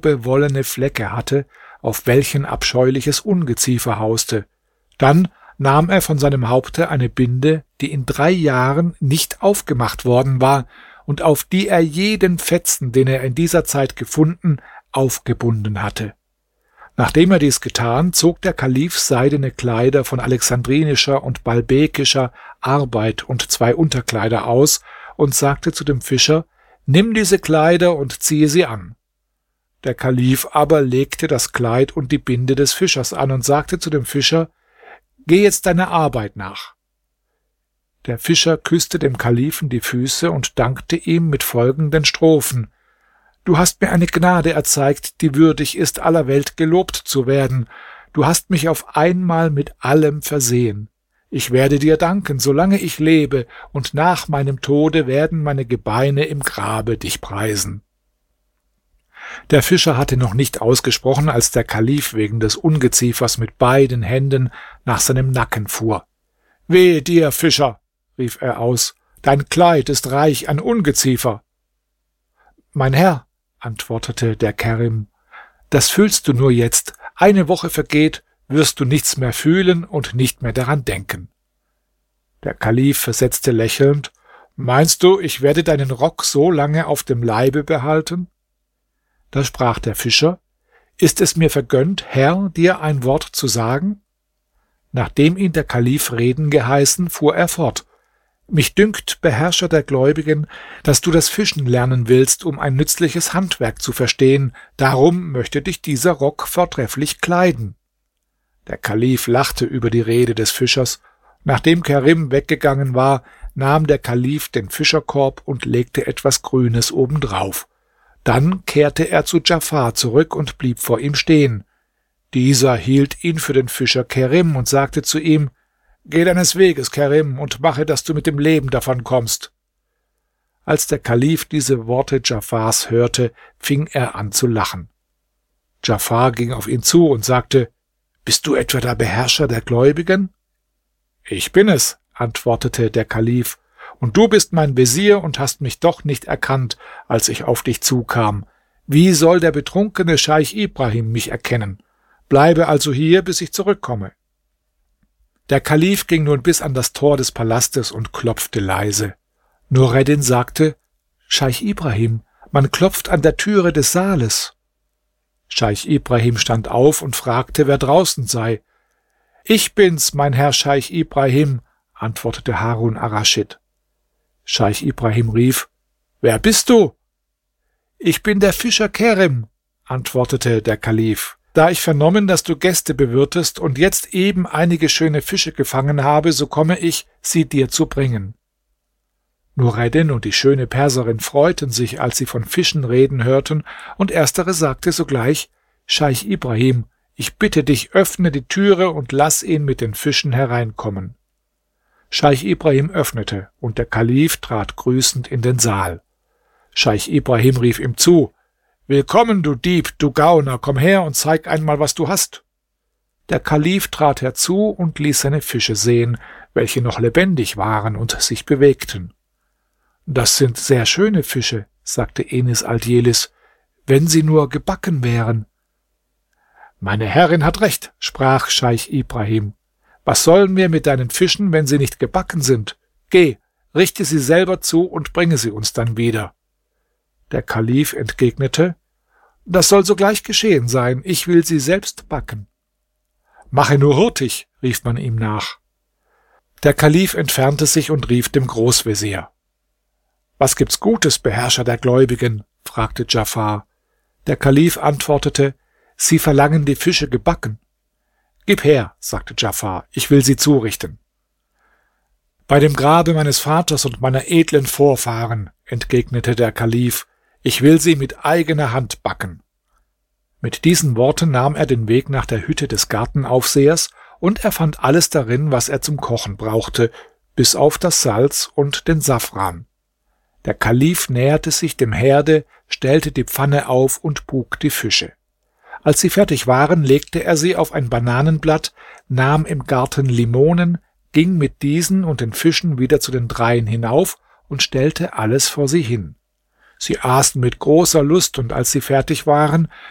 gelbe wollene Flecke hatte, auf welchen abscheuliches Ungeziefer hauste. Dann nahm er von seinem Haupte eine Binde, die in 3 Jahren nicht aufgemacht worden war und auf die er jeden Fetzen, den er in dieser Zeit gefunden, aufgebunden hatte. Nachdem er dies getan, zog der Kalif seidene Kleider von alexandrinischer und baalbekischer Arbeit und 2 Unterkleider aus und sagte zu dem Fischer: »Nimm diese Kleider und ziehe sie an.« Der Kalif aber legte das Kleid und die Binde des Fischers an und sagte zu dem Fischer: »Geh jetzt deiner Arbeit nach.« Der Fischer küsste dem Kalifen die Füße und dankte ihm mit folgenden Strophen: »Du hast mir eine Gnade erzeigt, die würdig ist, aller Welt gelobt zu werden. Du hast mich auf einmal mit allem versehen. Ich werde dir danken, solange ich lebe, und nach meinem Tode werden meine Gebeine im Grabe dich preisen.« Der Fischer hatte noch nicht ausgesprochen, als der Kalif wegen des Ungeziefers mit beiden Händen nach seinem Nacken fuhr. »Wehe dir, Fischer«, rief er aus, »dein Kleid ist reich an Ungeziefer.« »Mein Herr«, antwortete der Kerim, »das fühlst du nur jetzt. Eine Woche vergeht, wirst du nichts mehr fühlen und nicht mehr daran denken.« Der Kalif versetzte lächelnd: »Meinst du, ich werde deinen Rock so lange auf dem Leibe behalten?« Da sprach der Fischer: »Ist es mir vergönnt, Herr, dir ein Wort zu sagen?« Nachdem ihn der Kalif reden geheißen, fuhr er fort: »Mich dünkt, Beherrscher der Gläubigen, dass du das Fischen lernen willst, um ein nützliches Handwerk zu verstehen. Darum möchte dich dieser Rock vortrefflich kleiden.« Der Kalif lachte über die Rede des Fischers. Nachdem Kerim weggegangen war, nahm der Kalif den Fischerkorb und legte etwas Grünes obendrauf. Dann kehrte er zu Djafar zurück und blieb vor ihm stehen. Dieser hielt ihn für den Fischer Kerim und sagte zu ihm: »Geh deines Weges, Kerim, und mache, dass du mit dem Leben davon kommst.« Als der Kalif diese Worte Djafars hörte, fing er an zu lachen. Djafar ging auf ihn zu und sagte: »Bist du etwa der Beherrscher der Gläubigen?« »Ich bin es«, antwortete der Kalif, »und du bist mein Vezier und hast mich doch nicht erkannt, als ich auf dich zukam. Wie soll der betrunkene Scheich Ibrahim mich erkennen? Bleibe also hier, bis ich zurückkomme.« Der Kalif ging nun bis an das Tor des Palastes und klopfte leise. Nureddin sagte: »Scheich Ibrahim, man klopft an der Türe des Saales.« Scheich Ibrahim stand auf und fragte, wer draußen sei. »Ich bin's, mein Herr Scheich Ibrahim«, antwortete Harun ar-Raschid. Scheich Ibrahim rief: »Wer bist du?« »Ich bin der Fischer Kerim«, antwortete der Kalif. »Da ich vernommen, dass du Gäste bewirtest und jetzt eben einige schöne Fische gefangen habe, so komme ich, sie dir zu bringen.« Nureddin und die schöne Perserin freuten sich, als sie von Fischen reden hörten, und erstere sagte sogleich: »Scheich Ibrahim, ich bitte dich, öffne die Türe und lass ihn mit den Fischen hereinkommen.« Scheich Ibrahim öffnete, und der Kalif trat grüßend in den Saal. Scheich Ibrahim rief ihm zu: »Willkommen, du Dieb, du Gauner, komm her und zeig einmal, was du hast.« Der Kalif trat herzu und ließ seine Fische sehen, welche noch lebendig waren und sich bewegten. »Das sind sehr schöne Fische«, sagte Enis Aldjelis, »wenn sie nur gebacken wären.« »Meine Herrin hat recht«, sprach Scheich Ibrahim. »Was sollen wir mit deinen Fischen, wenn sie nicht gebacken sind? Geh, richte sie selber zu und bringe sie uns dann wieder.« Der Kalif entgegnete: »Das soll sogleich geschehen sein, ich will sie selbst backen.« »Mache nur hurtig«, rief man ihm nach. Der Kalif entfernte sich und rief dem Großvezier. »Was gibt's Gutes, Beherrscher der Gläubigen?« fragte Djafar. Der Kalif antwortete: »Sie verlangen die Fische gebacken.« »Gib her«, sagte Djafar, »ich will sie zurichten.« »Bei dem Grabe meines Vaters und meiner edlen Vorfahren«, entgegnete der Kalif, »ich will sie mit eigener Hand backen.« Mit diesen Worten nahm er den Weg nach der Hütte des Gartenaufsehers, und er fand alles darin, was er zum Kochen brauchte, bis auf das Salz und den Safran. Der Kalif näherte sich dem Herde, stellte die Pfanne auf und buk die Fische. Als sie fertig waren, legte er sie auf ein Bananenblatt, nahm im Garten Limonen, ging mit diesen und den Fischen wieder zu den dreien hinauf und stellte alles vor sie hin. Sie aßen mit großer Lust, und als sie fertig waren,